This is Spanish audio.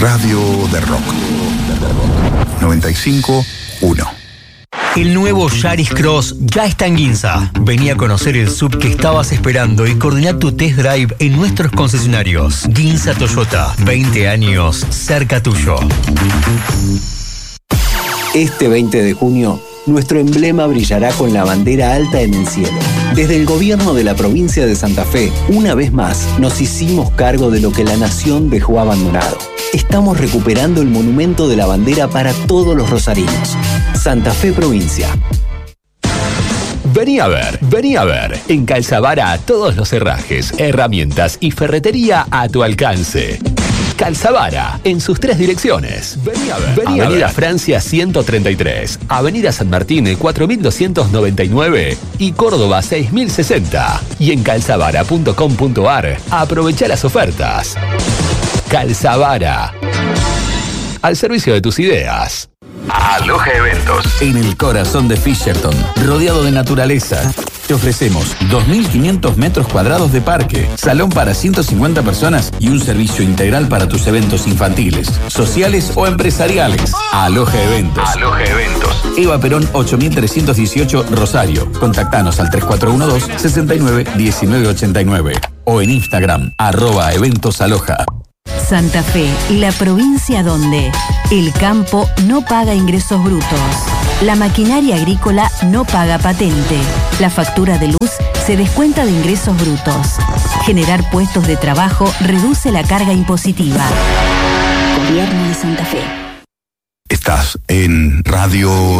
Radio de Rock. 95.1. El nuevo Yaris Cross ya está en Ginza. Vení a conocer el sub que estabas esperando y coordinar tu test drive en nuestros concesionarios. Ginza Toyota, 20 años cerca tuyo. Este 20 de junio, nuestro emblema brillará con la bandera alta en el cielo. Desde el gobierno de la provincia de Santa Fe, una vez más, nos hicimos cargo de lo que la nación dejó abandonado. Estamos recuperando el monumento de la bandera para todos los rosarinos. Santa Fe Provincia. Vení a ver. En Calzavara, todos los herrajes, herramientas y ferretería a tu alcance. Calzavara, en sus 3 direcciones. Vení a ver. Avenida Francia 133, Avenida San Martín 4299 y Córdoba 6060. Y en calzavara.com.ar, aprovecha las ofertas. Calzavara, al servicio de tus ideas. Aloha Eventos. En el corazón de Fisherton, rodeado de naturaleza. Te ofrecemos 2.500 metros cuadrados de parque, salón para 150 personas y un servicio integral para tus eventos infantiles, sociales o empresariales. Aloha Eventos. Eva Perón 8318 Rosario. Contactanos al 3412-691989 o en Instagram @eventosaloha. Santa Fe, la provincia donde el campo no paga ingresos brutos, la maquinaria agrícola no paga patente, la factura de luz se descuenta de ingresos brutos. Generar puestos de trabajo reduce la carga impositiva. Gobierno de Santa Fe. Estás en Radio